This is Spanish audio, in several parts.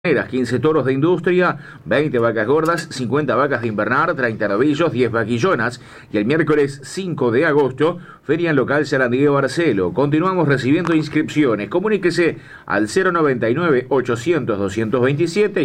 15 toros de industria, 20 vacas gordas, 50 vacas de invernar, 30 novillos, 10 vaquillonas. Y el miércoles 5 de agosto, Feria en Local Sarandí Barcelo. Continuamos recibiendo inscripciones. Comuníquese al 098-800-227 y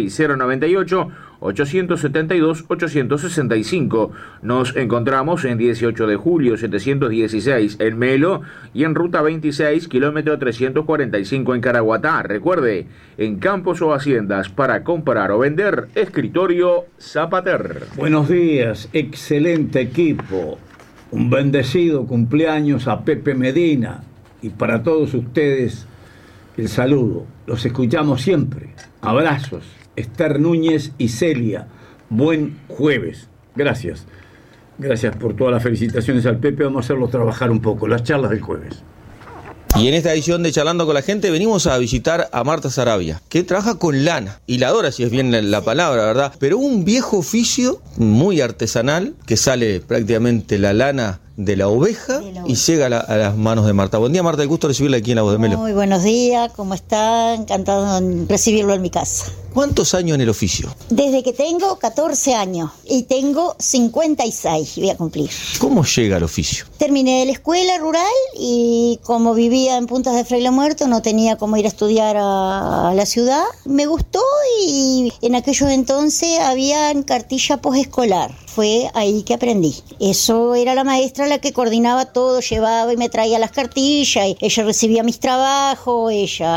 098-872-865. Nos encontramos en 18 de julio 716 en Melo y en Ruta 26, kilómetro 345 en Caraguatá. Recuerde, en campos o haciendas para comprar o vender, Escritorio Zapater. Buenos días, excelente equipo. Un bendecido cumpleaños a Pepe Medina y para todos ustedes el saludo. Los escuchamos siempre. Abrazos. Esther Núñez y Celia. Buen jueves. Gracias. Gracias por todas las felicitaciones al Pepe. Vamos a hacerlo trabajar un poco. Las charlas del jueves. Y en esta edición de Charlando con la Gente venimos a visitar a Marta Sarabia, que trabaja con lana, hiladora si es bien la palabra, ¿verdad? Pero un viejo oficio muy artesanal que sale prácticamente la lana de la oveja y llega a las manos de Marta. Buen día, Marta, el gusto de recibirla aquí en La Voz de Melo. Muy buenos días, ¿cómo está? Encantado de recibirlo en mi casa. ¿Cuántos años en el oficio? Desde que tengo 14 años y tengo 56, voy a cumplir. ¿Cómo llega al oficio? Terminé la escuela rural y como vivía en Puntas de Fraile Muerto no tenía cómo ir a estudiar a la ciudad. Me gustó y en aquellos entonces había cartilla posescolar. Fue ahí que aprendí. Eso era la maestra la que coordinaba todo, llevaba y me traía las cartillas, y ella recibía mis trabajos,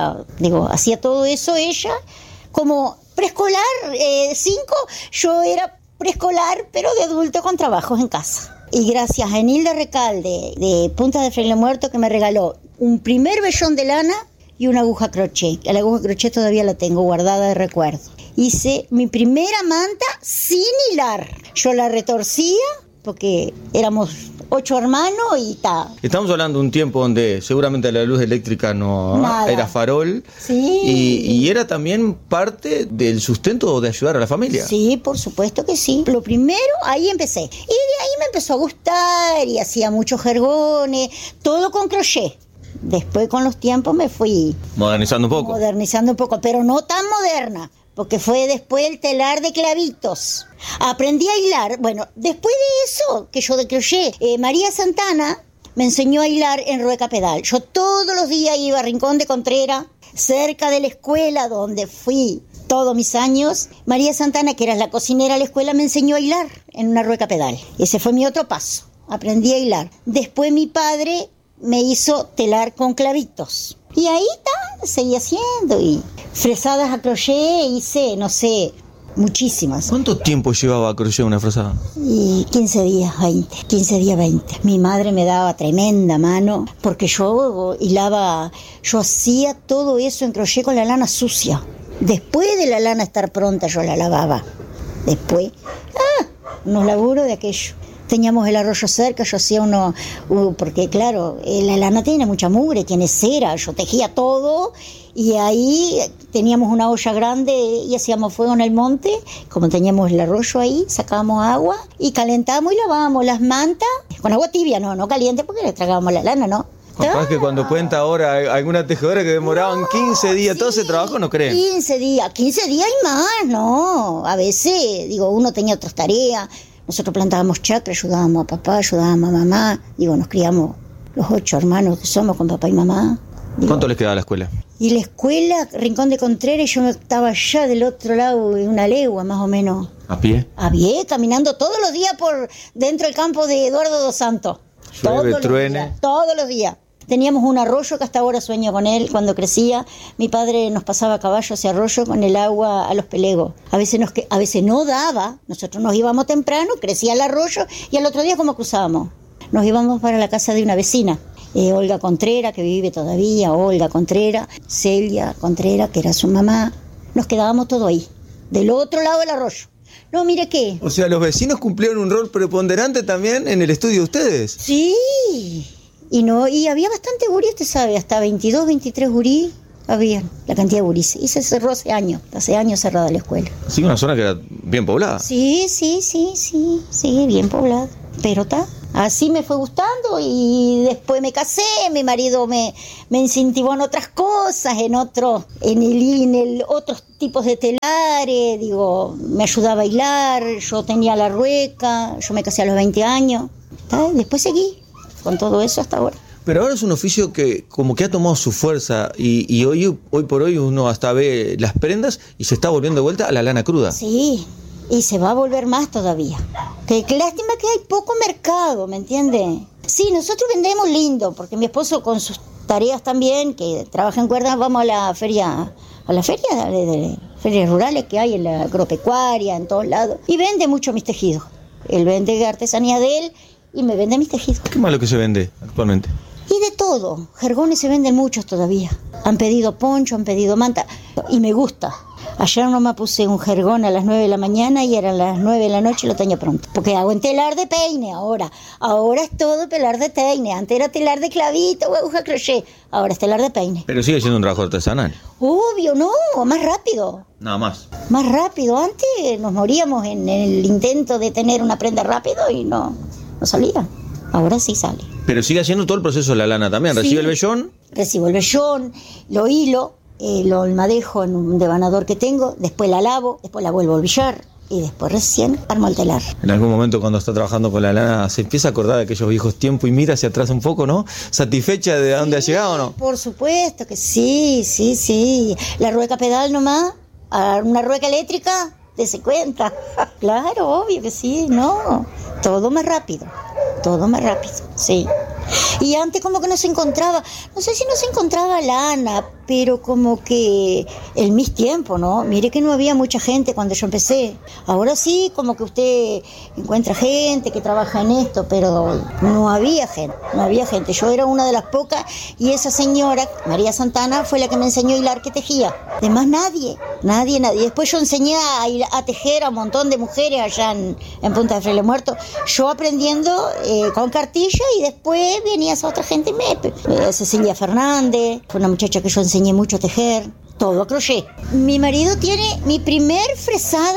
hacía todo eso ella. Como preescolar 5, yo era preescolar, pero de adulto con trabajos en casa. Y gracias a Enilda Recalde, de Punta de Fraile Muerto, que me regaló un primer vellón de lana y una aguja crochet. La aguja crochet todavía la tengo guardada de recuerdo. Hice mi primera manta sin hilar. Yo la retorcía porque éramos 8 hermanos y ta. Estamos hablando de un tiempo donde seguramente la luz eléctrica no era farol. Sí. Y era también parte del sustento de ayudar a la familia. Sí, por supuesto que sí. Lo primero, ahí empecé. Y de ahí me empezó a gustar y hacía muchos jergones, todo con crochet. Después con los tiempos me fui modernizando un poco, pero no tan moderna. Porque fue después el telar de clavitos. Aprendí a hilar. Bueno, después de eso, que yo de crochet, María Santana me enseñó a hilar en rueca pedal. Yo todos los días iba a Rincón de Contreras, cerca de la escuela donde fui todos mis años. María Santana, que era la cocinera de la escuela, me enseñó a hilar en una rueca pedal. Ese fue mi otro paso. Aprendí a hilar. Después mi padre me hizo telar con clavitos. Y ahí seguí haciendo y fresadas a crochet hice, muchísimas. ¿Cuánto tiempo llevaba a crochet una frazada? Y 15 días, 20. Mi madre me daba tremenda mano porque yo hilaba, yo hacía todo eso en crochet con la lana sucia. Después de la lana estar pronta yo la lavaba. Después, unos laburos de aquello. Teníamos el arroyo cerca, yo hacía porque claro, la lana tiene mucha mugre, tiene cera, yo tejía todo y ahí teníamos una olla grande y hacíamos fuego en el monte, como teníamos el arroyo ahí, sacábamos agua y calentábamos y lavábamos las mantas, con agua tibia, no caliente porque le tragábamos la lana, ¿no? Capaz que cuando cuenta ahora alguna tejedora que demoraban 15 días, todo ese trabajo, ¿no creen? 15 días y más, ¿no? A veces, uno tenía otras tareas. Nosotros plantábamos chacra, ayudábamos a papá, ayudábamos a mamá. Nos criamos los 8 hermanos que somos con papá y mamá. ¿Cuánto les quedaba la escuela? Y la escuela, Rincón de Contreras, yo estaba allá del otro lado, en una legua más o menos. ¿A pie? A pie, caminando todos los días por dentro del campo de Eduardo dos Santos. Llueve, truene. Todos los días. Teníamos un arroyo que hasta ahora sueño con él. Cuando crecía, mi padre nos pasaba a caballo ese arroyo con el agua a los pelegos. A veces no daba. Nosotros nos íbamos temprano, crecía el arroyo y al otro día, ¿cómo cruzábamos? Nos íbamos para la casa de una vecina, Olga Contreras, que vive todavía, Olga Contreras, Celia Contreras, que era su mamá. Nos quedábamos todo ahí, del otro lado del arroyo. No, mire qué. O sea, los vecinos cumplieron un rol preponderante también en el estudio de ustedes. Sí. Y había bastante gurí, usted sabe, hasta 22, 23 gurí había, la cantidad de gurís. Y se cerró hace años cerrada la escuela. Sí, una zona que era bien poblada. Sí, bien poblada. Pero Así me fue gustando y después me casé, mi marido me incentivó en otras cosas, en otros tipos de telares, me ayudaba a hilar, yo tenía la rueca, yo me casé a los 20 años, después seguí con todo eso hasta ahora. Pero ahora es un oficio que como que ha tomado su fuerza y hoy por hoy uno hasta ve las prendas y se está volviendo de vuelta a la lana cruda. Sí, y se va a volver más todavía. Qué lástima que hay poco mercado, ¿me entiende? Sí, nosotros vendemos lindo, porque mi esposo con sus tareas también, que trabaja en cuerdas, vamos a la feria de ferias rurales que hay en la agropecuaria, en todos lados, y vende mucho mis tejidos. Él vende artesanía de él y me vende mis tejidos. ¿Qué más lo que se vende actualmente? Y de todo, jergones se venden muchos todavía. Han pedido poncho, han pedido manta, y me gusta. Ayer nomás puse un jergón a las 9 de la mañana y eran las 9 de la noche y lo tenía pronto. Porque hago en telar de peine ahora. Ahora es todo telar de peine. Antes era telar de clavito o aguja crochet. Ahora es telar de peine. Pero sigue siendo un trabajo artesanal. Obvio, no, más rápido. Nada más. Más rápido. Antes nos moríamos en el intento de tener una prenda rápido y no salía. Ahora sí sale. Pero sigue haciendo todo el proceso de la lana también. Sí. ¿Recibe el vellón? Recibo el vellón, lo hilo, lo almadejo en un devanador que tengo, después la lavo, después la vuelvo a billar y después recién armo el telar. En algún momento cuando está trabajando con la lana se empieza a acordar de aquellos viejos tiempos y mira hacia atrás un poco, ¿no? ¿Satisfecha de dónde ha llegado o no? Por supuesto que sí. La rueca pedal nomás, una rueca eléctrica, dese cuenta. Claro, obvio que sí, no. Todo más rápido, sí. Y antes como que no se encontraba, no sé si no se encontraba lana, pero como que en mis tiempos, ¿no? Mire que no había mucha gente cuando yo empecé. Ahora sí, como que usted encuentra gente que trabaja en esto, pero no había gente. Yo era una de las pocas y esa señora, María Santana, fue la que me enseñó a hilar que tejía. Además nadie. Después yo enseñé a tejer a un montón de mujeres allá en Punta de Fraile Muerto. Yo aprendiendo con cartilla y después venía esa otra gente, Cecilia Fernández, fue una muchacha que yo enseñé mucho a tejer, todo a crochet. Mi marido tiene mi primer fresada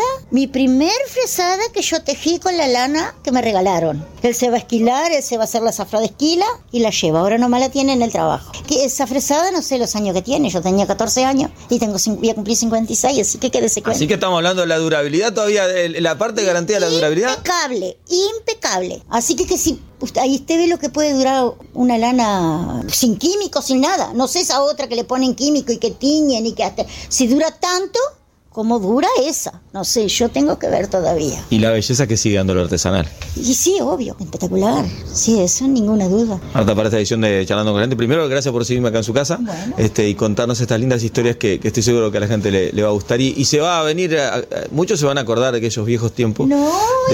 que yo tejí con la lana que me regalaron. Él se va a esquilar, él se va a hacer la zafra de esquila y la lleva, ahora nomás la tiene en el trabajo. Que esa fresada no sé los años que tiene, yo tenía 14 años y voy a cumplir 56, así que quédese cuenta. Así que estamos hablando de la durabilidad todavía, la parte de garantía de la durabilidad. Impecable. Así que si ahí usted ve lo que puede durar una lana sin químicos, sin nada. No sé esa otra que le ponen químico y que tiñen y que hasta... Si dura tanto, ¿cómo dura esa? No sé, yo tengo que ver todavía. Y la belleza que sigue dando lo artesanal. Y sí, obvio, espectacular. Sí, eso, ninguna duda. Marta, para esta edición de Charlando con la Gente, primero, gracias por seguirme acá en su casa, bueno, y contarnos estas lindas historias que estoy seguro que a la gente le va a gustar. Y se va a venir, muchos se van a acordar de aquellos viejos tiempos. No,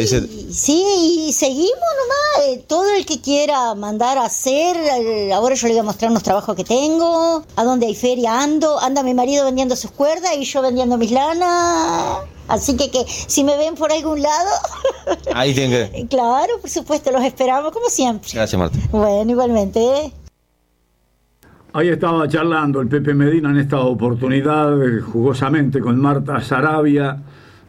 sí, y seguimos nomás. Todo el que quiera mandar a hacer, ahora yo le voy a mostrar unos trabajos que tengo, a donde hay feria anda mi marido vendiendo sus cuerdas y yo vendiendo mis lanas. Así que si me ven por algún lado... Ahí tienen que... Claro, por supuesto, los esperamos como siempre. Gracias, Marta. Bueno, igualmente. Ahí estaba charlando el Pepe Medina en esta oportunidad, jugosamente, con Marta Sarabia,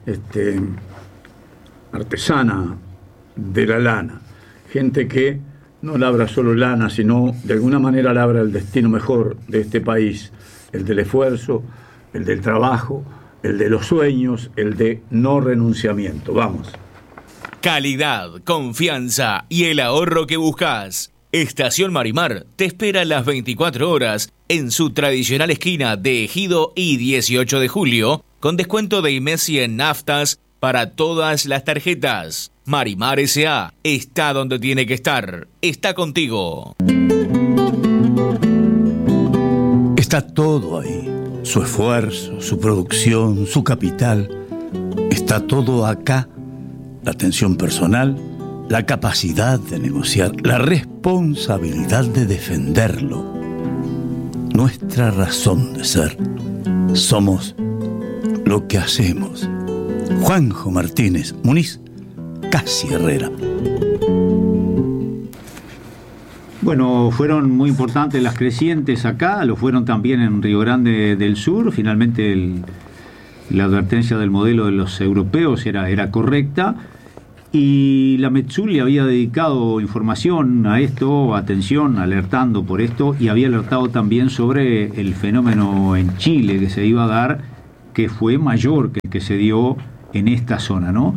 artesana de la lana. Gente que no labra solo lana, sino de alguna manera labra el destino mejor de este país, el del esfuerzo, el del trabajo, el de los sueños, el de no renunciamiento. Vamos. Calidad, confianza y el ahorro que buscas. Estación Marimar te espera las 24 horas en su tradicional esquina de Ejido y 18 de julio, con descuento de IMESI en naftas para todas las tarjetas. Marimar S.A. está donde tiene que estar. Está contigo. Está todo ahí. Su esfuerzo, su producción, su capital. Está todo acá. La atención personal, la capacidad de negociar, la responsabilidad de defenderlo. Nuestra razón de ser. Somos lo que hacemos. Juanjo Martínez Muniz, Casi Herrera. Bueno, fueron muy importantes las crecientes acá, lo fueron también en Río Grande del Sur. Finalmente la advertencia del modelo de los europeos era correcta. Y la Metsul le había dedicado información a esto, atención, alertando por esto, y había alertado también sobre el fenómeno en Chile que se iba a dar, que fue mayor que el que se dio en esta zona, ¿no?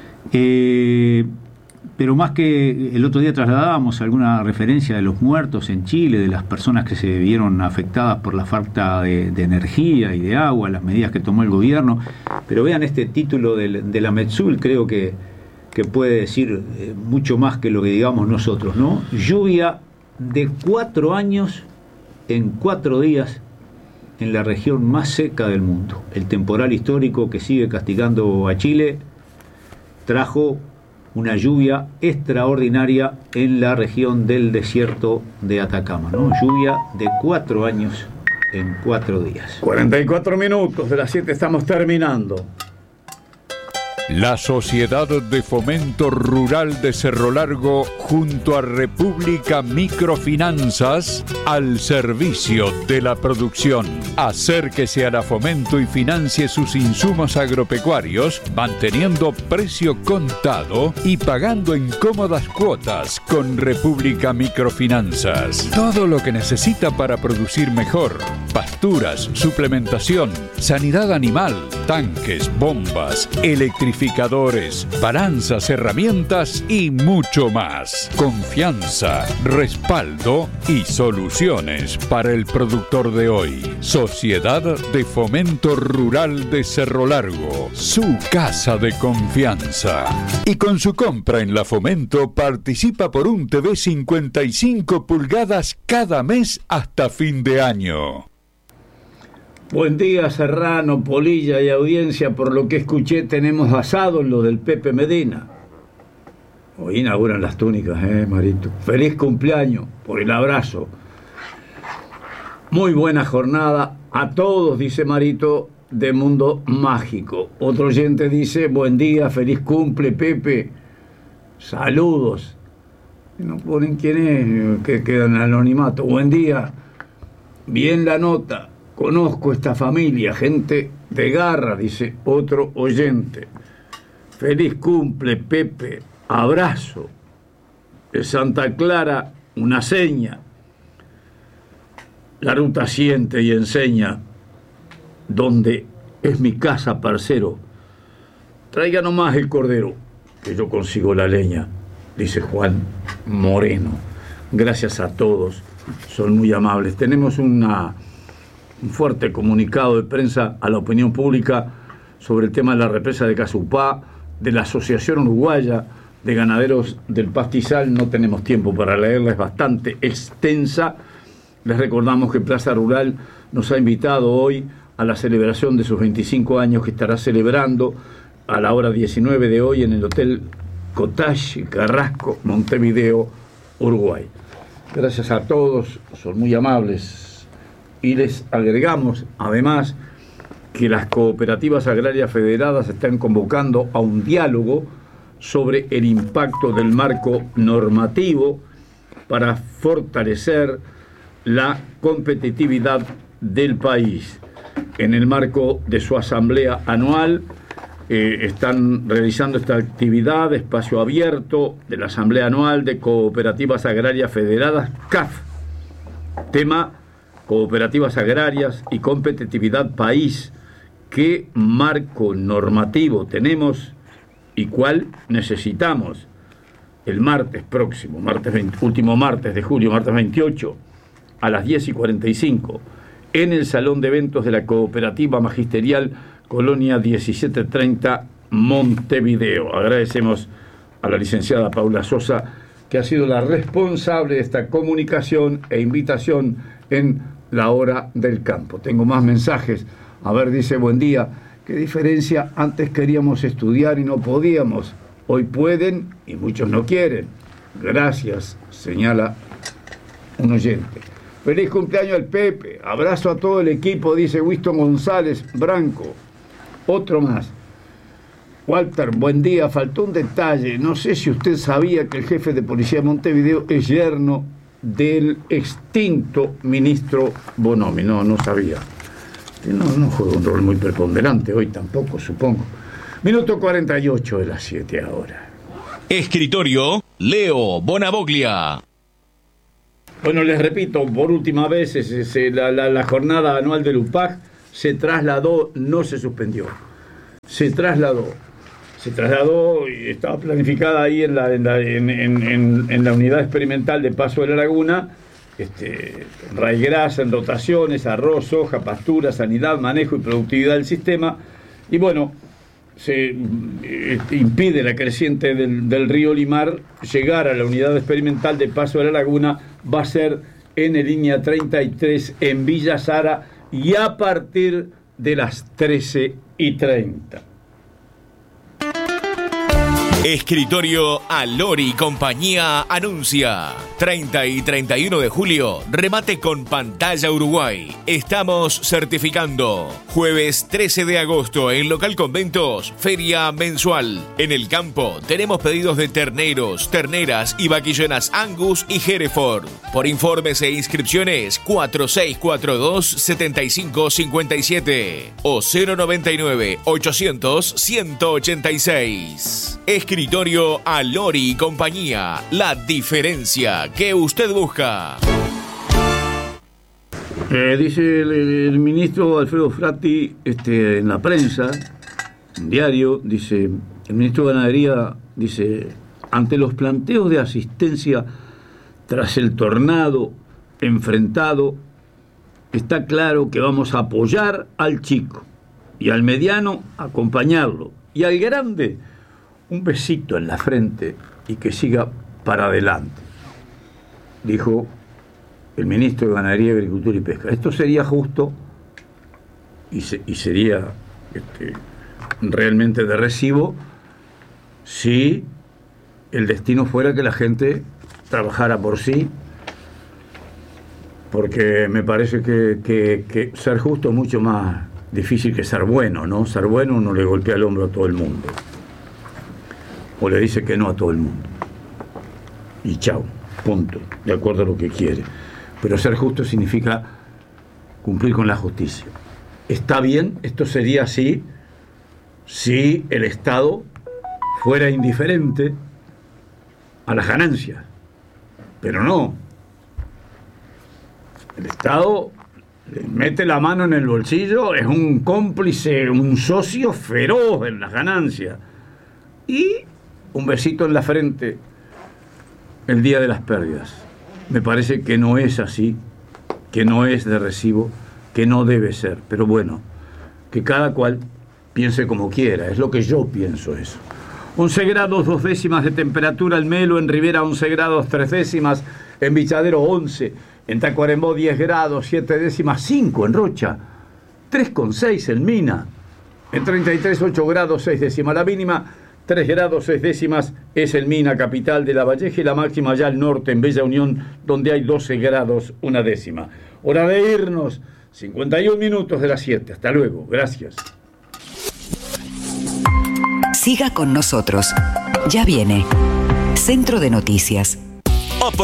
Pero más que el otro día trasladábamos alguna referencia de los muertos en Chile, de las personas que se vieron afectadas por la falta de energía y de agua, las medidas que tomó el gobierno. Pero vean este título de la Metsul, creo que puede decir mucho más que lo que digamos nosotros, ¿no? Lluvia de 4 años en 4 días en la región más seca del mundo. El temporal histórico que sigue castigando a Chile trajo una lluvia extraordinaria en la región del desierto de Atacama, ¿no? Lluvia de 4 años en 4 días. 44 minutos de las 7 estamos terminando. La Sociedad de Fomento Rural de Cerro Largo, junto a República Microfinanzas, al servicio de la producción. Acérquese a la Fomento y financie sus insumos agropecuarios, manteniendo precio contado y pagando en cómodas cuotas con República Microfinanzas. Todo lo que necesita para producir mejor: pasturas, suplementación, sanidad animal, tanques, bombas, electrificación, balanzas, herramientas y mucho más. Confianza, respaldo y soluciones para el productor de hoy. Sociedad de Fomento Rural de Cerro Largo, su casa de confianza. Y con su compra en la Fomento participa por un TV 55 pulgadas cada mes hasta fin de año. Buen día, Serrano, Polilla y audiencia. Por lo que escuché, tenemos asado en lo del Pepe Medina. Hoy inauguran las túnicas, Marito. Feliz cumpleaños por el abrazo. Muy buena jornada a todos, dice Marito, de Mundo Mágico. Otro oyente dice: buen día, feliz cumple, Pepe. Saludos. No ponen quién es, que queda en anonimato. Buen día. Bien la nota. Conozco esta familia, gente de garra, dice otro oyente. Feliz cumple, Pepe. Abrazo. De Santa Clara, una seña. La ruta siente y enseña dónde es mi casa, parcero. Traiga nomás el cordero, que yo consigo la leña, dice Juan Moreno. Gracias a todos, son muy amables. Tenemos un fuerte comunicado de prensa a la opinión pública sobre el tema de la represa de Casupá, de la Asociación Uruguaya de Ganaderos del Pastizal. No tenemos tiempo para leerla, es bastante extensa. Les recordamos que Plaza Rural nos ha invitado hoy a la celebración de sus 25 años que estará celebrando a la hora 19 de hoy en el Hotel Cottage Carrasco, Montevideo, Uruguay. Gracias a todos, son muy amables. Y les agregamos, además, que las cooperativas agrarias federadas están convocando a un diálogo sobre el impacto del marco normativo para fortalecer la competitividad del país. En el marco de su asamblea anual, están realizando esta actividad, espacio abierto de la asamblea anual de cooperativas agrarias federadas, CAF. Tema: cooperativas agrarias y competitividad país. ¿Qué marco normativo tenemos y cuál necesitamos? El martes próximo, último martes de julio, martes 28, a las 10:45, en el Salón de Eventos de la Cooperativa Magisterial Colonia 1730, Montevideo. Agradecemos a la licenciada Paula Sosa, que ha sido la responsable de esta comunicación e invitación en la hora del campo. Tengo más mensajes. A ver, dice: buen día. ¿Qué diferencia? Antes queríamos estudiar y no podíamos. Hoy pueden y muchos no quieren. Gracias, señala un oyente. Feliz cumpleaños al Pepe. Abrazo a todo el equipo, dice Winston González Branco. Otro más. Walter, buen día. Faltó un detalle. No sé si usted sabía que el jefe de policía de Montevideo es yerno del extinto ministro Bonomi. No sabía. No juega un rol muy preponderante hoy tampoco, supongo. Minuto 48 de las 7 ahora. Escritorio Leo Bonavoglia. Bueno, les repito, por última vez, la jornada anual del UPAC se trasladó, no se suspendió. Se trasladó y estaba planificada ahí en la unidad experimental de Paso de la Laguna, raigrasa en rotaciones, arroz, soja, pastura, sanidad, manejo y productividad del sistema. Y bueno, se impide la creciente del río Limar llegar a la unidad experimental de Paso de la Laguna. Va a ser en la línea 33 en Villa Sara y a partir de las 13:30. Escritorio Alori Compañía anuncia 30 y 31 de julio, remate con pantalla Uruguay. Estamos certificando. Jueves 13 de agosto en Local Conventos, feria mensual. En el campo tenemos pedidos de terneros, terneras y vaquillonas Angus y Hereford. Por informes e inscripciones 4642-7557 o 099-800-186. Escritorio Alori Compañía, la diferencia que usted busca. Dice el ministro Alfredo Fratti en la prensa, un diario, dice, el ministro de Ganadería dice, ante los planteos de asistencia tras el tornado enfrentado, está claro que vamos a apoyar al chico y al mediano acompañarlo y al grande un besito en la frente y que siga para adelante, dijo el ministro de Ganadería, Agricultura y Pesca. Esto sería justo y sería realmente de recibo si el destino fuera que la gente trabajara por sí, porque me parece que ser justo es mucho más difícil que ser bueno, ¿no? Ser bueno uno le golpea el hombro a todo el mundo o le dice que no a todo el mundo y chao, punto, de acuerdo a lo que quiere. Pero ser justo significa cumplir con la justicia. Está bien, esto sería así si el Estado fuera indiferente a las ganancias, pero no. El Estado le mete la mano en el bolsillo, es un cómplice, un socio feroz en las ganancias. Y un besito en la frente el día de las pérdidas. Me parece que no es así, que no es de recibo, que no debe ser. Pero bueno, que cada cual piense como quiera, es lo que yo pienso eso. 11 grados 2 décimas de temperatura en Melo, en Rivera 11 grados 3 décimas, en Villadero 11, en Tacuarembó 10 grados 7 décimas, 5 en Rocha, 3,6 en Mina, en 33 8 grados 6 décimas, la mínima 3 grados 6 décimas es el Mina, capital de La Valleja, y la máxima allá al norte, en Bella Unión, donde hay 12 grados 1 décima. Hora de irnos, 51 minutos de las 7. Hasta luego, gracias. Siga con nosotros. Ya viene Centro de Noticias.